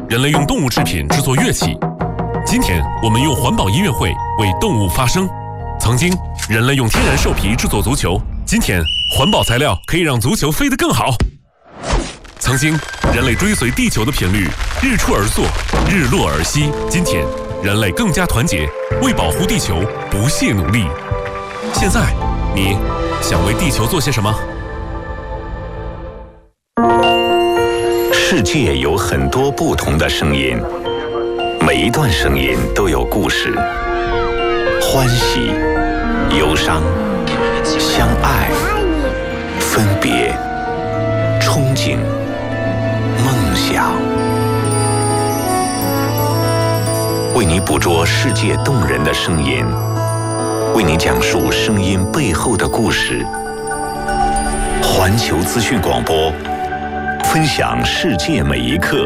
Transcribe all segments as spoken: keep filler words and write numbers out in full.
人类用动物制品制作乐器。今天，我们用环保音乐会为动物发声。曾经，人类用天然兽皮制作足球。今天，环保材料可以让足球飞得更好。曾经，人类追随地球的频率，日出而作，日落而息。今天，人类更加团结，为保护地球不懈努力。现在，你想为地球做些什么？ 世界有很多不同的声音，每一段声音都有故事，欢喜、忧伤、相爱、分别、憧憬、梦想。为你捕捉世界动人的声音，为你讲述声音背后的故事。环球资讯广播，分享世界每一刻。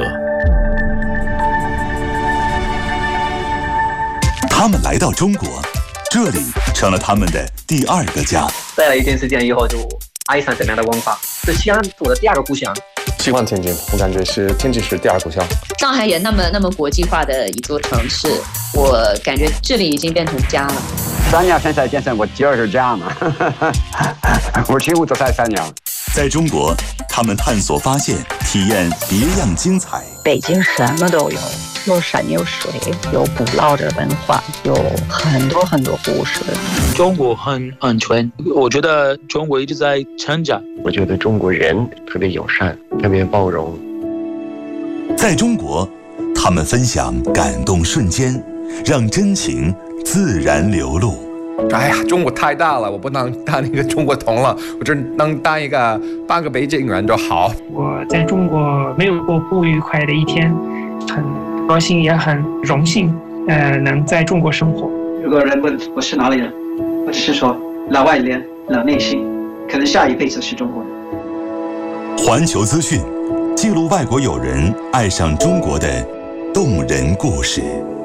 他们来到中国，这里成了他们的第二个家。 待了一段时间以后，就爱上这边的文化，是西安做的第二个故乡。 喜欢天津，我感觉是天津市第二故乡。 上海也那么那么国际化的一座城市，我感觉这里已经变成家了。 三娘现在变成我第二个家嘛，我几乎都在三娘。 在中国，他们探索发现，体验别样精彩。 北京什么都有，有山有水，有古老的文化，有很多很多故事。 中国很安全，我觉得中国一直在成长。 我觉得中国人特别友善，特别包容。 在中国，他们分享感动瞬间，让真情自然流露。 哎呀，中国太大了，我不能当一个中国通了，我只能当一个半个北京人就好。 我在中国没有过不愉快的一天，很高兴也很荣幸，呃，能在中国生活。 如果人问我是哪里人，我只是说老外脸、老内心，可能下一辈子是中国人。 环球资讯记录外国友人爱上中国的动人故事。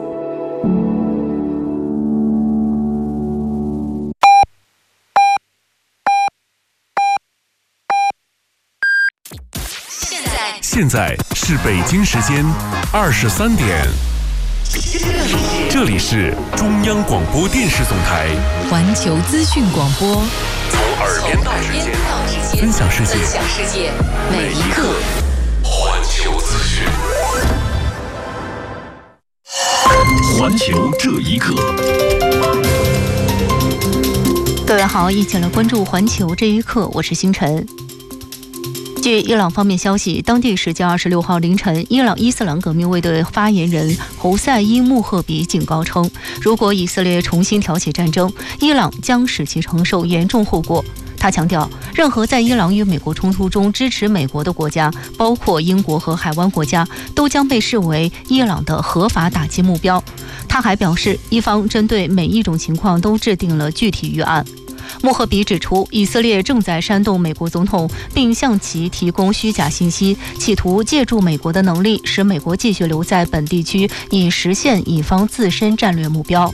现在是北京时间二十三点，这里是中央广播电视总台环球资讯广播， 从耳边到指尖，分享世界， 分享世界每一刻。 环球资讯， 环球这一刻。 各位好，一起来关注环球这一刻，我是星辰。据伊朗方面消息，当地时间二十六号凌晨，伊朗伊斯兰革命卫队发言人侯赛伊穆赫比警告称，如果以色列重新挑起战争，伊朗将使其承受严重后果。他强调，任何在伊朗与美国冲突中支持美国的国家，包括英国和海湾国家，都将被视为伊朗的合法打击目标。他还表示，伊方针对每一种情况都制定了具体预案。穆赫比指出，以色列正在煽动美国总统，并向其提供虚假信息，企图借助美国的能力，使美国继续留在本地区，以实现以方自身战略目标。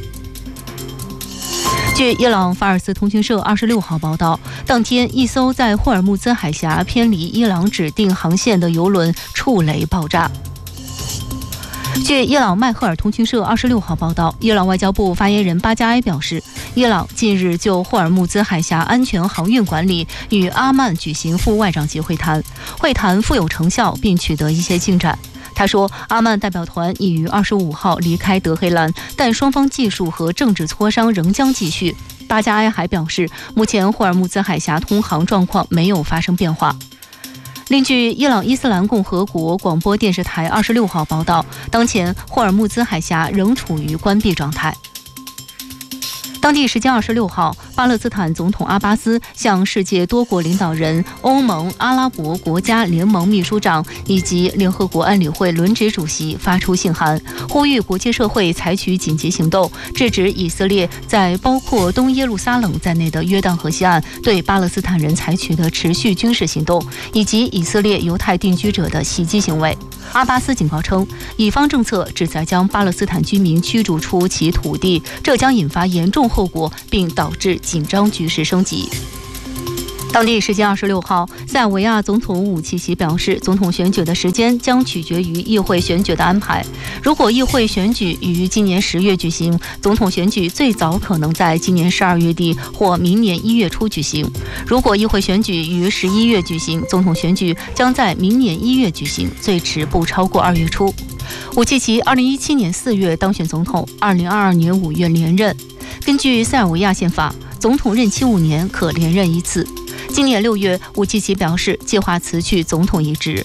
据伊朗法尔斯通讯社二十六号报道，当天一艘在霍尔木兹海峡偏离伊朗指定航线的油轮触雷爆炸。据伊朗迈赫尔通讯社二十六号报道，伊朗外交部发言人巴加埃表示，伊朗近日就霍尔木兹海峡安全航运管理与阿曼举行副外长级会谈，会谈富有成效，并取得一些进展。他说，阿曼代表团已于二十五号离开德黑兰，但双方技术和政治磋商仍将继续。巴加埃还表示，目前霍尔木兹海峡通航状况没有发生变化。另据伊朗伊斯兰共和国广播电视台二十六号报道，当前霍尔木兹海峡仍处于关闭状态。当地时间二十六号，巴勒斯坦总统阿巴斯向世界多国领导人、欧盟、阿拉伯国家联盟秘书长以及联合国安理会轮值主席发出信函，呼吁国际社会采取紧急行动，制止以色列在包括东耶路撒冷在内的约旦河西岸对巴勒斯坦人采取的持续军事行动，以及以色列犹太定居者的袭击行为。阿巴斯警告称，以方政策旨在将巴勒斯坦居民驱逐出其土地，这将引发严重后果，并导致紧张局势升级。 当地时间二十六号，塞尔维亚总统武契奇表示，总统选举的时间将取决于议会选举的安排。如果议会选举于今年十月举行，总统选举最早可能在今年十二月底或明年一月初举行；如果议会选举于十一月举行，总统选举将在明年一月举行，最迟不超过二月初。武契奇二零一七年四月当选总统，二零二二年五月连任。根据塞尔维亚宪法，总统任期五年，可连任一次。今年六月，武契奇表示计划辞去总统一职。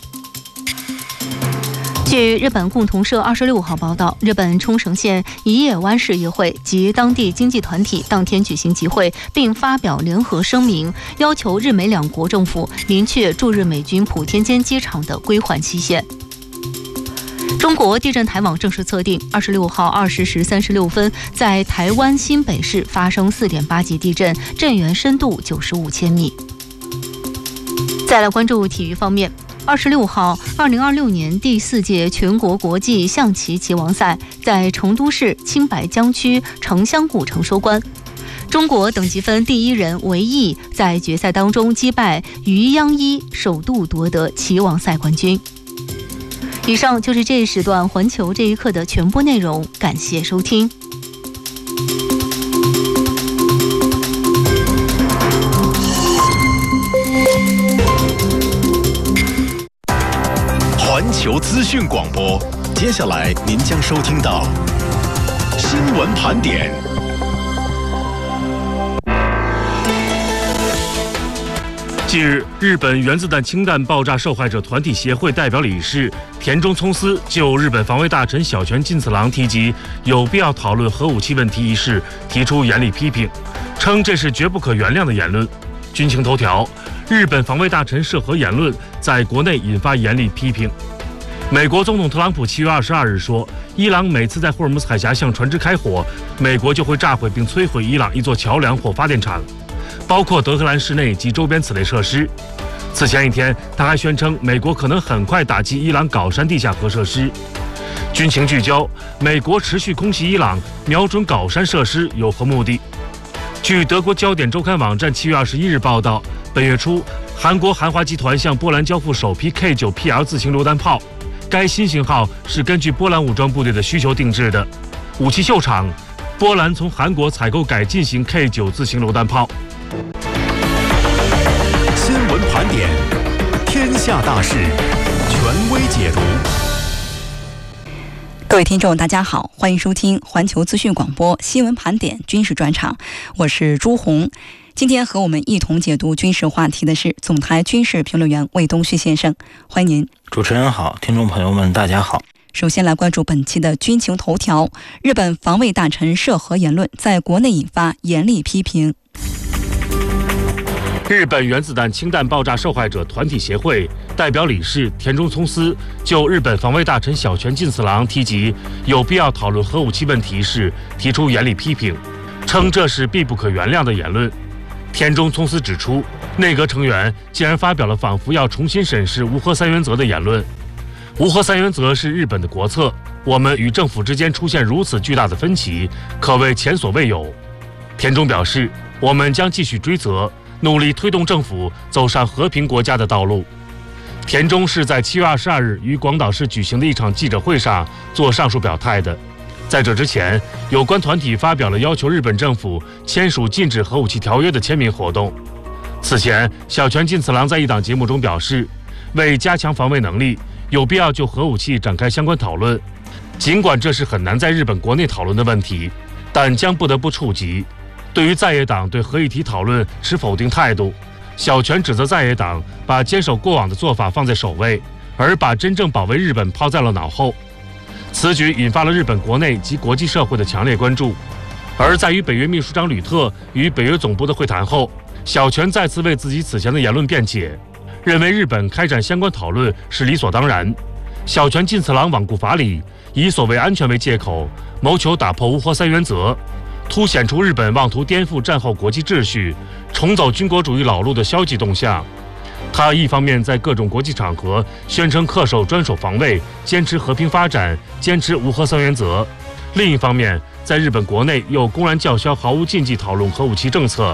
据日本共同社二十六号报道，日本冲绳县一叶湾市议会及当地经济团体当天举行集会，并发表联合声明，要求日美两国政府明确驻日美军普天间机场的归还期限。中国地震台网正式测定，二十六号二十时三十六分，在台湾新北市发生四点八级地震，震源深度九十五千米。再来关注体育方面，二十六号，二零二六年第四届全国国际象棋棋王赛在成都市青白江区城乡古城收官。中国等级分第一人韦毅在决赛当中击败于央一，首度夺得棋王赛冠军。以上就是这一时段环球这一刻的全部内容，感谢收听。 环球资讯广播，接下来您将收听到新闻盘点。 近日，日本原子弹氢弹爆炸受害者团体协会代表理事田中聪司就日本防卫大臣小泉进次郎提及有必要讨论核武器问题一事提出严厉批评，称这是绝不可原谅的言论。军情头条：日本防卫大臣涉核言论在国内引发严厉批评。美国总统特朗普七月二十二日说，伊朗每次在霍尔木兹海峡向船只开火，美国就会炸毁并摧毁伊朗一座桥梁或发电厂，包括德黑兰市内及周边此类设施。此前一天，他还宣称美国可能很快打击伊朗镐山地下核设施。军情聚焦：美国持续空袭伊朗，瞄准镐山设施有何目的？据德国焦点周刊网站七月二十一日报道，本月初，韩国韩华集团向波兰交付首批 K 九 P L 自行榴弹炮，该新型号是根据波兰武装部队的需求定制的。武器秀场：波兰从韩国采购改进型 K 九 自行榴弹炮。 新闻盘点，天下大事，权威解读。 各位听众大家好，欢迎收听环球资讯广播新闻盘点军事专场，我是朱红。今天和我们一同解读军事话题的是总台军事评论员魏东旭先生，欢迎您。 主持人好，听众朋友们大家好。 首先来关注本期的军情头条，日本防卫大臣涉核言论在国内引发严厉批评。 日本原子弹氢弹爆炸受害者团体协会代表理事田中聪司就日本防卫大臣小泉进次郎提及有必要讨论核武器问题时提出严厉批评，称这是必不可原谅的言论。田中聪司指出，内阁成员竟然发表了仿佛要重新审视无核三原则的言论。无核三原则是日本的国策，我们与政府之间出现如此巨大的分歧，可谓前所未有。田中表示，我们将继续追责，努力推动政府走上和平国家的道路。田中是在七月二十二日于广岛市举行的一场记者会上做上述表态的。在这之前，有关团体发表了要求日本政府签署禁止核武器条约的签名活动。此前，小泉进次郎在一档节目中表示，为加强防卫能力，有必要就核武器展开相关讨论。尽管这是很难在日本国内讨论的问题，但将不得不触及。对于在野党对核议题讨论持否定态度，小泉指责在野党把坚守过往的做法放在首位，而把真正保卫日本抛在了脑后。此举引发了日本国内及国际社会的强烈关注。而在与北约秘书长吕特与北约总部的会谈后，小泉再次为自己此前的言论辩解，认为日本开展相关讨论是理所当然。小泉进次郎罔顾法理，以所谓安全为借口，谋求打破无核三原则，凸显出日本妄图颠覆战后国际秩序、重走军国主义老路的消极动向。他一方面在各种国际场合宣称恪守专守防卫，坚持和平发展，坚持无核三原则；另一方面，在日本国内又公然叫嚣毫无禁忌讨论核武器政策。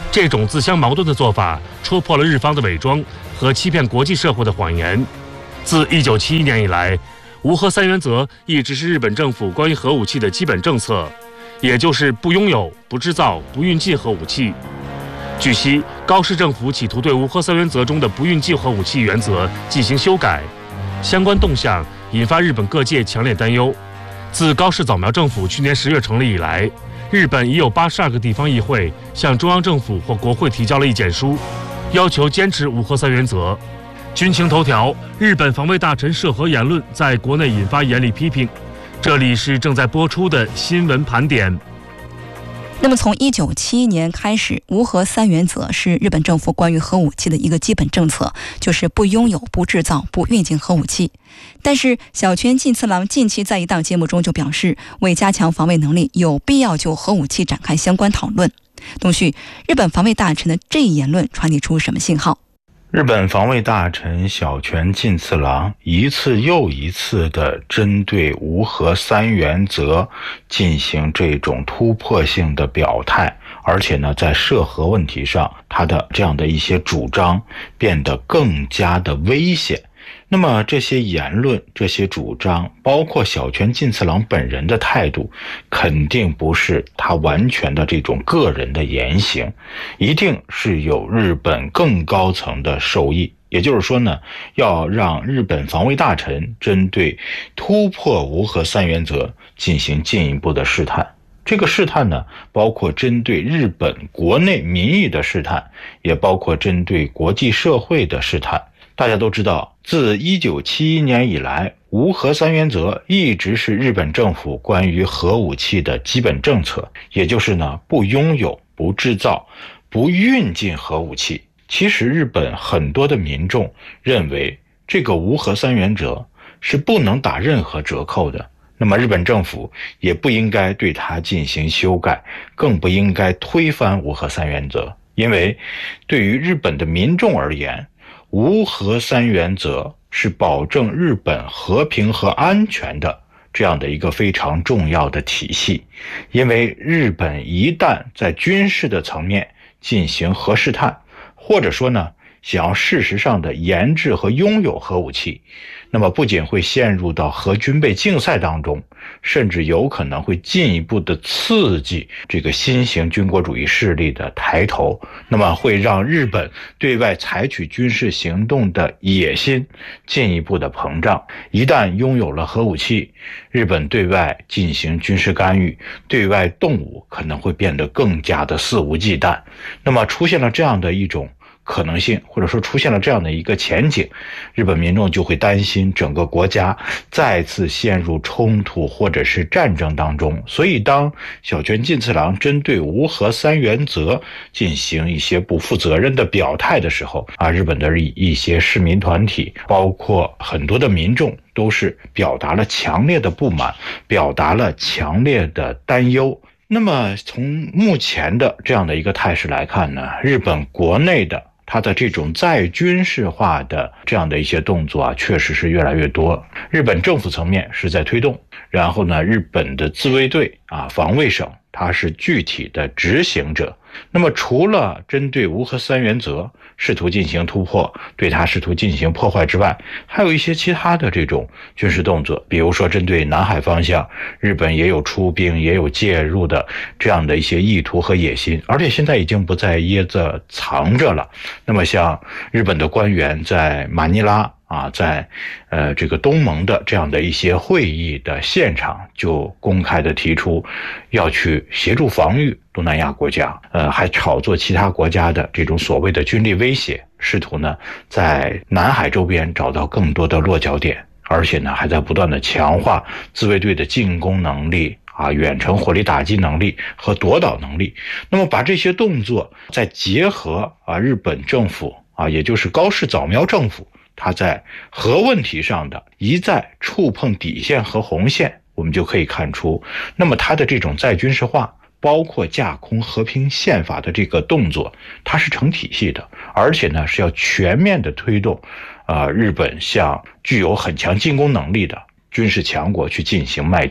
这种自相矛盾的做法戳破了日方的伪装和欺骗国际社会的谎言。自一九七一年以来，无核三原则一直是日本政府关于核武器的基本政策，也就是不拥有、不制造、不运进核武器。据悉，高市政府企图对无核三原则中的不运进核武器原则进行修改，相关动向引发日本各界强烈担忧。自高市早苗政府去年十月成立以来，日本已有八十二个地方议会向中央政府或国会提交了意见书，要求坚持无核三原则。军情头条：日本防卫大臣涉核言论在国内引发严厉批评。这里是正在播出的新闻盘点。 那么从一九七一年开始，无核三原则是日本政府关于核武器的一个基本政策，就是不拥有、不制造、不运进核武器。但是小泉进次郎近期在一档节目中就表示，为加强防卫能力，有必要就核武器展开相关讨论。东旭，日本防卫大臣的这一言论传递出什么信号？ 日本防卫大臣小泉进次郎一次又一次地针对无核三原则进行这种突破性的表态，而且呢，在涉核问题上，他的这样的一些主张变得更加的危险。那么这些言论、这些主张，包括小泉进次郎本人的态度，肯定不是他完全的这种个人的言行，一定是有日本更高层的授意。也就是说呢，要让日本防卫大臣针对突破无核三原则进行进一步的试探。这个试探呢，包括针对日本国内民意的试探，也包括针对国际社会的试探。大家都知道，自一九七一年以来，无核三原则一直是日本政府关于核武器的基本政策，也就是呢，不拥有、不制造、不运进核武器。其实日本很多的民众认为，这个无核三原则是不能打任何折扣的，那么日本政府也不应该对它进行修改，更不应该推翻无核三原则。因为对于日本的民众而言，无核三原则是保证日本和平和安全的这样的一个非常重要的体系。因为日本一旦在军事的层面进行核试探，或者说呢，想要事实上的研制和拥有核武器，那么不仅会陷入到核军备竞赛当中，甚至有可能会进一步的刺激这个新型军国主义势力的抬头，那么会让日本对外采取军事行动的野心进一步的膨胀。一旦拥有了核武器，日本对外进行军事干预，对外动武可能会变得更加的肆无忌惮。那么出现了这样的一种可能性，或者说出现了这样的一个前景，日本民众就会担心整个国家再次陷入冲突或者是战争当中。所以当小泉进次郎针对无核三原则进行一些不负责任的表态的时候啊，日本的一些市民团体，包括很多的民众，都是表达了强烈的不满，表达了强烈的担忧。那么从目前的这样的一个态势来看呢，日本国内的它的这种再军事化的这样的一些动作啊，确实是越来越多。日本政府层面是在推动，然后呢，日本的自卫队啊、防卫省，它是具体的执行者。那么除了针对无核三原则试图进行突破，对它试图进行破坏之外，还有一些其他的这种军事动作，比如说针对南海方向，日本也有出兵，也有介入的这样的一些意图和野心，而且现在已经不再掖着藏着了。那么像日本的官员在马尼拉啊，在呃这个东盟的这样的一些会议的现场，就公开的提出要去协助防御东南亚国家，呃，还炒作其他国家的这种所谓的军力威胁，试图呢在南海周边找到更多的落脚点，而且呢还在不断的强化自卫队的进攻能力啊、远程火力打击能力和夺岛能力。那么把这些动作再结合啊日本政府啊，也就是高市早苗政府，他在核问题上的一再触碰底线和红线，我们就可以看出，那么他的这种再军事化，包括架空和平宪法的这个动作，它是成体系的，而且呢是要全面的推动呃日本向具有很强进攻能力的军事强国去进行迈进。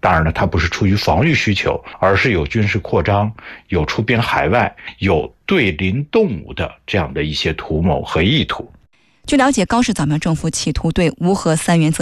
当然了，它不是出于防御需求，而是有军事扩张，有出兵海外，有对邻动武的这样的一些图谋和意图。 据了解，高市早苗政府企图对无核三原则